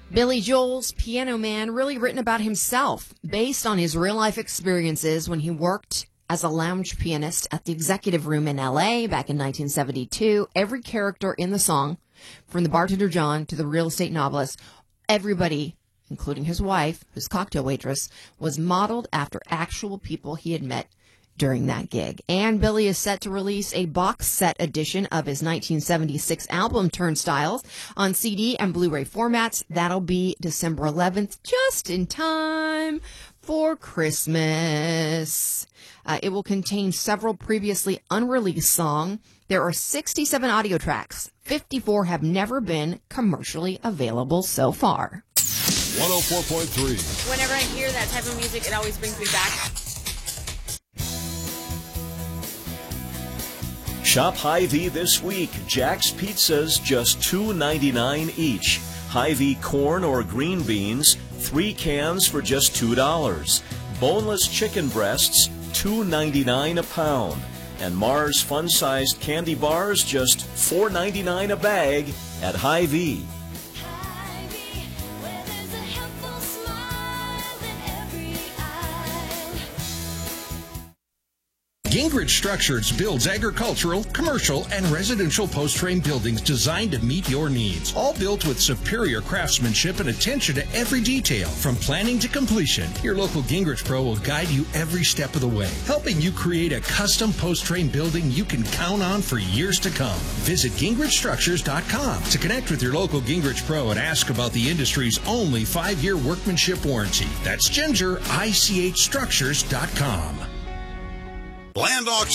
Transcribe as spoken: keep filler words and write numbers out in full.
Billy Joel's Piano Man, really written about himself, based on his real-life experiences when he worked as a lounge pianist at the Executive Room in L A back in nineteen seventy-two. Every character in the song, from the bartender John to the real estate novelist, everybody, including his wife, who's cocktail waitress, was modeled after actual people he had met during that gig. And Billy is set to release a box set edition of his nineteen seventy-six album Turnstiles on C D and Blu-ray formats. That'll be December eleventh, just in time for Christmas. Uh, it will contain several previously unreleased songs. There are sixty-seven audio tracks. fifty-four have never been commercially available so far. one oh four point three. Whenever I hear that type of music, it always brings me back. Shop Hy-Vee this week. Jack's Pizzas, just two ninety-nine each. Hy-Vee corn or green beans, three cans for just two dollars. Boneless chicken breasts, two ninety-nine a pound. And Mars fun-sized candy bars, just four ninety-nine a bag at Hy-Vee. Gingrich Structures builds agricultural, commercial, and residential post-frame buildings designed to meet your needs. All built with superior craftsmanship and attention to every detail. From planning to completion, your local Gingrich Pro will guide you every step of the way, helping you create a custom post-frame building you can count on for years to come. Visit Gingrich Structures dot com to connect with your local Gingrich Pro and ask about the industry's only five-year workmanship warranty. That's Ginger, I C H Structures dot com. Land Auction.